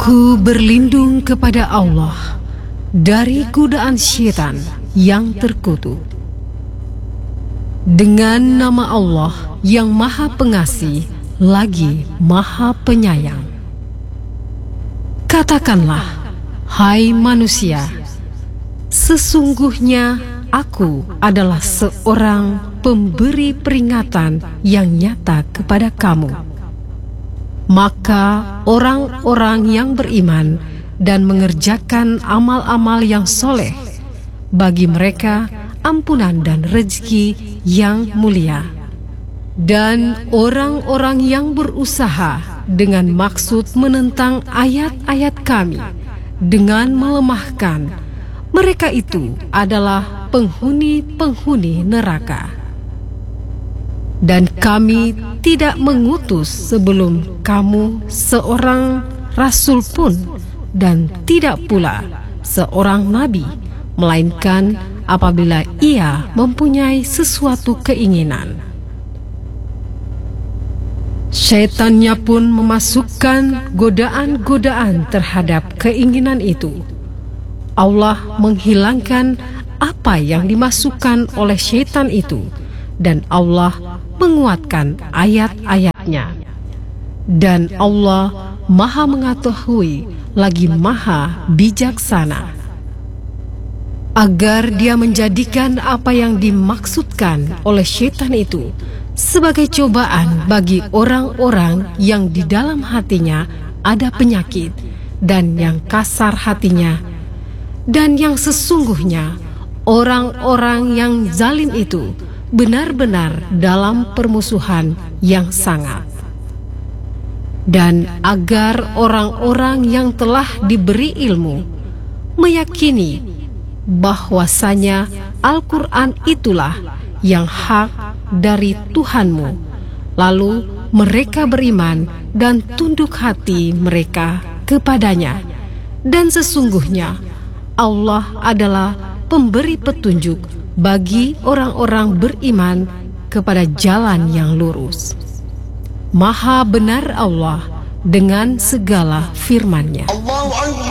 Aku berlindung kepada Allah dari godaan syaitan yang terkutuk. Dengan nama Allah yang Maha Pengasih lagi Maha Penyayang. Katakanlah, hai manusia, sesungguhnya aku adalah seorang pemberi peringatan yang nyata kepada kamu. Maka orang-orang yang beriman dan mengerjakan amal-amal yang soleh, bagi mereka ampunan dan rezeki yang mulia. Dan orang-orang yang berusaha dengan maksud menentang ayat-ayat kami dengan melemahkan, mereka itu adalah penghuni-penghuni neraka. Dan kami tidak mengutus sebelum kamu seorang rasul pun, dan tidak pula seorang nabi, melainkan apabila ia mempunyai sesuatu keinginan. Syaitannya pun memasukkan godaan-godaan terhadap keinginan itu. Allah menghilangkan apa yang dimasukkan oleh syaitan itu, dan Allah menguatkan ayat-ayatnya. Dan Allah Maha mengetahui lagi Maha bijaksana. Agar dia menjadikan apa yang dimaksudkan oleh syaitan itu sebagai cobaan bagi orang-orang yang di dalam hatinya ada penyakit dan yang kasar hatinya, dan yang sesungguhnya orang-orang yang zalim itu benar-benar dalam permusuhan yang sangat. Dan agar orang-orang yang telah diberi ilmu meyakini bahwasanya Al-Quran itulah yang hak dari Tuhanmu, lalu mereka beriman dan tunduk hati mereka kepadanya. Dan sesungguhnya Allah adalah pemberi petunjuk bagi orang-orang beriman kepada jalan yang lurus. Maha benar Allah dengan segala firman-Nya.